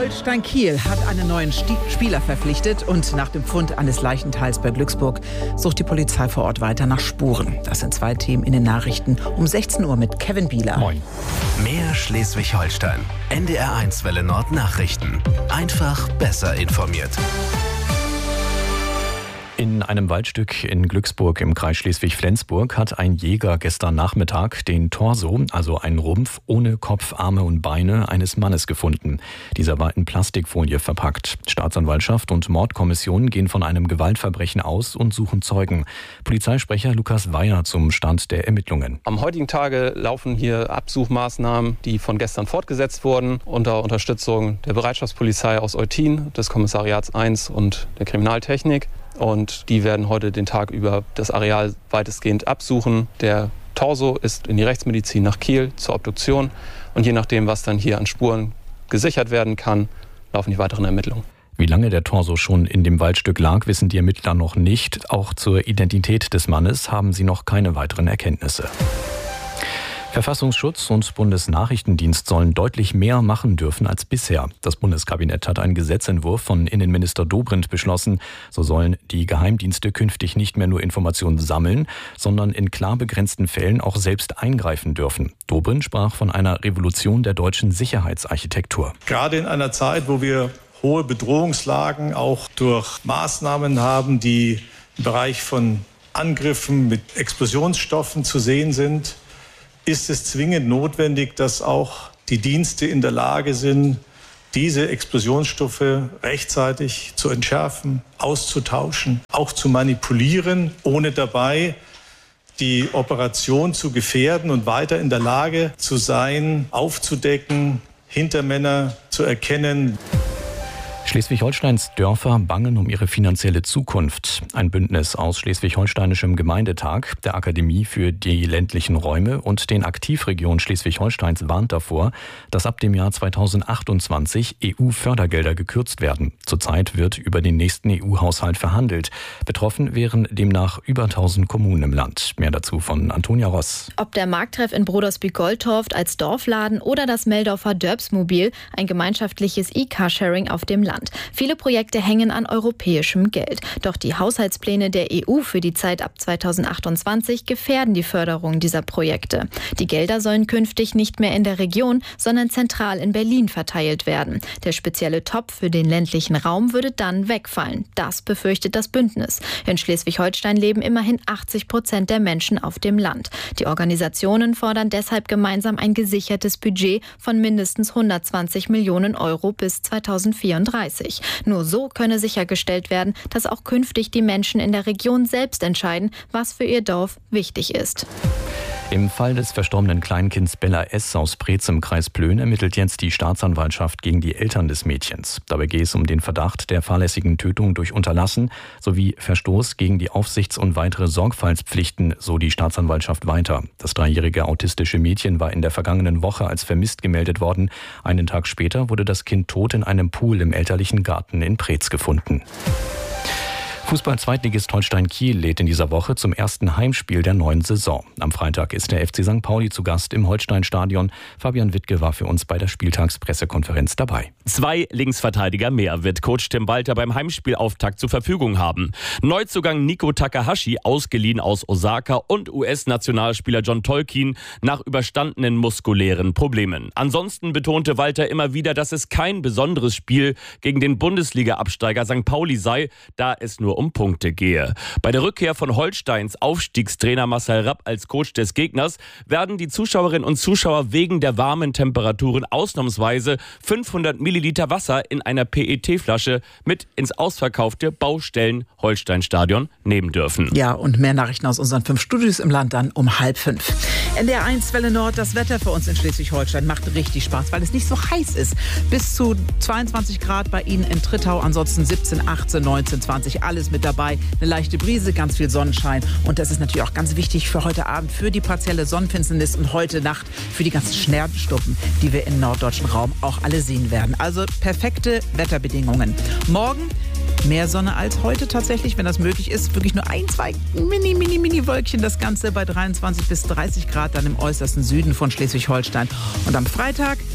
Holstein Kiel hat einen neuen Spieler verpflichtet und nach dem Fund eines Leichenteils bei Glücksburg sucht die Polizei vor Ort weiter nach Spuren. Das sind 2 Themen in den Nachrichten um 16 Uhr mit Kevin Bieler. Moin. Mehr Schleswig-Holstein. NDR1 Welle Nord Nachrichten. Einfach besser informiert. In einem Waldstück in Glücksburg im Kreis Schleswig-Flensburg hat ein Jäger gestern Nachmittag den Torso, also einen Rumpf ohne Kopf, Arme und Beine eines Mannes gefunden. Dieser war in Plastikfolie verpackt. Staatsanwaltschaft und Mordkommission gehen von einem Gewaltverbrechen aus und suchen Zeugen. Polizeisprecher Lukas Weyer zum Stand der Ermittlungen. Am heutigen Tage laufen hier Absuchmaßnahmen, die von gestern fortgesetzt wurden, unter Unterstützung der Bereitschaftspolizei aus Eutin, des Kommissariats 1 und der Kriminaltechnik. Und die werden heute den Tag über das Areal weitestgehend absuchen. Der Torso ist in die Rechtsmedizin nach Kiel zur Obduktion. Und je nachdem, was dann hier an Spuren gesichert werden kann, laufen die weiteren Ermittlungen. Wie lange der Torso schon in dem Waldstück lag, wissen die Ermittler noch nicht. Auch zur Identität des Mannes haben sie noch keine weiteren Erkenntnisse. Verfassungsschutz und Bundesnachrichtendienst sollen deutlich mehr machen dürfen als bisher. Das Bundeskabinett hat einen Gesetzentwurf von Innenminister Dobrindt beschlossen. So sollen die Geheimdienste künftig nicht mehr nur Informationen sammeln, sondern in klar begrenzten Fällen auch selbst eingreifen dürfen. Dobrindt sprach von einer Revolution der deutschen Sicherheitsarchitektur. Gerade in einer Zeit, wo wir hohe Bedrohungslagen auch durch Maßnahmen haben, die im Bereich von Angriffen mit Explosionsstoffen zu sehen sind, ist es zwingend notwendig, dass auch die Dienste in der Lage sind, diese Explosionsstoffe rechtzeitig zu entschärfen, auszutauschen, auch zu manipulieren, ohne dabei die Operation zu gefährden und weiter in der Lage zu sein, aufzudecken, Hintermänner zu erkennen. Schleswig-Holsteins Dörfer bangen um ihre finanzielle Zukunft. Ein Bündnis aus Schleswig-Holsteinischem Gemeindetag, der Akademie für die ländlichen Räume und den Aktivregionen Schleswig-Holsteins warnt davor, dass ab dem Jahr 2028 EU-Fördergelder gekürzt werden. Zurzeit wird über den nächsten EU-Haushalt verhandelt. Betroffen wären demnach über 1000 Kommunen im Land. Mehr dazu von Antonia Ross. Ob der Markttreff in Brodersby-Goldtorft als Dorfladen oder das Meldorfer Dörbsmobil, ein gemeinschaftliches E-Carsharing auf dem Land. Viele Projekte hängen an europäischem Geld. Doch die Haushaltspläne der EU für die Zeit ab 2028 gefährden die Förderung dieser Projekte. Die Gelder sollen künftig nicht mehr in der Region, sondern zentral in Berlin verteilt werden. Der spezielle Topf für den ländlichen Raum würde dann wegfallen. Das befürchtet das Bündnis. In Schleswig-Holstein leben immerhin 80% der Menschen auf dem Land. Die Organisationen fordern deshalb gemeinsam ein gesichertes Budget von mindestens 120 Millionen Euro bis 2034. Nur so könne sichergestellt werden, dass auch künftig die Menschen in der Region selbst entscheiden, was für ihr Dorf wichtig ist. Im Fall des verstorbenen Kleinkinds Bella S. aus Preetz im Kreis Plön ermittelt jetzt die Staatsanwaltschaft gegen die Eltern des Mädchens. Dabei geht es um den Verdacht der fahrlässigen Tötung durch Unterlassen sowie Verstoß gegen die Aufsichts- und weitere Sorgfaltspflichten, so die Staatsanwaltschaft weiter. Das 3-jährige autistische Mädchen war in der vergangenen Woche als vermisst gemeldet worden. Einen Tag später wurde das Kind tot in einem Pool im elterlichen Garten in Preetz gefunden. Fußball-Zweitligist Holstein Kiel lädt in dieser Woche zum ersten Heimspiel der neuen Saison. Am Freitag ist der FC St. Pauli zu Gast im Holstein-Stadion. Fabian Wittke war für uns bei der Spieltagspressekonferenz dabei. 2 Linksverteidiger mehr wird Coach Tim Walter beim Heimspielauftakt zur Verfügung haben. Neuzugang Nico Takahashi, ausgeliehen aus Osaka, und US-Nationalspieler John Tolkien nach überstandenen muskulären Problemen. Ansonsten betonte Walter immer wieder, dass es kein besonderes Spiel gegen den Bundesliga-Absteiger St. Pauli sei, da es nur um Punkte gehe. Bei der Rückkehr von Holsteins Aufstiegstrainer Marcel Rapp als Coach des Gegners werden die Zuschauerinnen und Zuschauer wegen der warmen Temperaturen ausnahmsweise 500 Milliliter Wasser in einer PET-Flasche mit ins ausverkaufte Baustellen-Holstein-Stadion nehmen dürfen. Ja, und mehr Nachrichten aus unseren 5 Studios im Land dann um 4:30. NDR1 Welle Nord, das Wetter für uns in Schleswig-Holstein macht richtig Spaß, weil es nicht so heiß ist. Bis zu 22 Grad bei Ihnen in Trittau, ansonsten 17, 18, 19, 20, alles mit dabei. Eine leichte Brise, ganz viel Sonnenschein. Und das ist natürlich auch ganz wichtig für heute Abend, für die partielle Sonnenfinsternis und heute Nacht für die ganzen Sternschnuppen, die wir im norddeutschen Raum auch alle sehen werden. Also perfekte Wetterbedingungen. Morgen mehr Sonne als heute tatsächlich, wenn das möglich ist. Wirklich nur 1, 2 Mini-Wölkchen. Das Ganze bei 23 bis 30 Grad dann im äußersten Süden von Schleswig-Holstein. Und am Freitag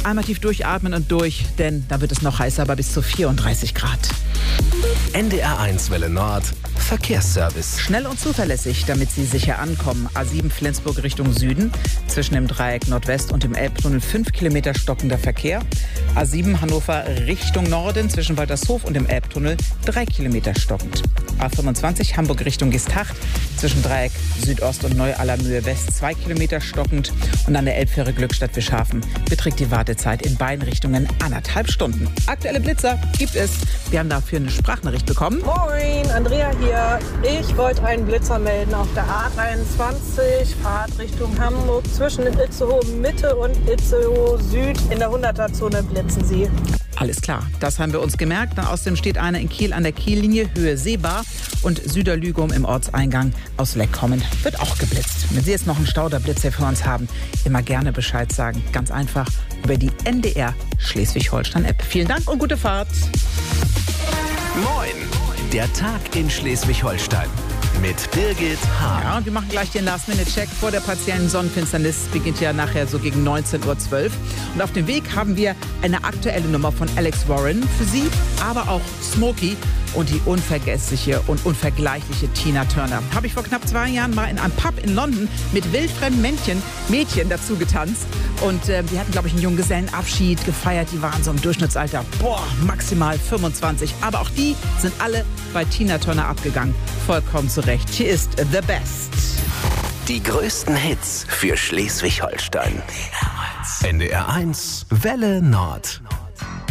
Einmal tief durchatmen und durch, denn da wird es noch heißer, aber bis zu 34 Grad. NDR1 Welle Nord, Verkehrsservice. Schnell und zuverlässig, damit Sie sicher ankommen. A7 Flensburg Richtung Süden, zwischen dem Dreieck Nordwest und dem Elbtunnel 5 Kilometer stockender Verkehr. A7 Hannover Richtung Norden, zwischen Waltershof und dem Elbtunnel 3 Kilometer stockend. A25 Hamburg Richtung Geesthacht, zwischen Dreieck Südost und Neu-Allermühe West 2 Kilometer stockend. Und an der Elbfähre Glückstadt-Wischhafen beträgt die Wartezeit in beiden Richtungen 1,5 Stunden. Aktuelle Blitzer gibt es. Wir haben dafür eine Sprachnachricht bekommen. Moin, Andrea hier. Ich wollte einen Blitzer melden auf der A23, Fahrt Richtung Hamburg. Zwischen Itzehoe Mitte und Itzehoe Süd in der 100er-Zone blitzen Sie. Alles klar, das haben wir uns gemerkt. Außerdem steht einer in Kiel an der Kiellinie, Höhe Seebar. Und Süderlügum im Ortseingang aus Leck kommend wird auch geblitzt. Wenn Sie jetzt noch einen Stauderblitzer für uns haben, immer gerne Bescheid sagen. Ganz einfach über die NDR Schleswig-Holstein-App. Vielen Dank und gute Fahrt. Moin, der Tag in Schleswig-Holstein mit Birgit Hahn. Ja, und wir machen gleich den Last-Minute-Check vor der partiellen Sonnenfinsternis. Beginnt ja nachher so gegen 19:12 Uhr. Und auf dem Weg haben wir eine aktuelle Nummer von Alex Warren für Sie, aber auch Smokey und die unvergessliche und unvergleichliche Tina Turner. Habe ich vor knapp 2 Jahren mal in einem Pub in London mit wildfremden Mädchen dazu getanzt. Und die hatten, glaube ich, einen Junggesellenabschied gefeiert. Die waren so im Durchschnittsalter, maximal 25. Aber auch die sind alle bei Tina Turner abgegangen. Vollkommen zu Recht. Hier ist The Best. Die größten Hits für Schleswig-Holstein. NDR1 Welle Nord.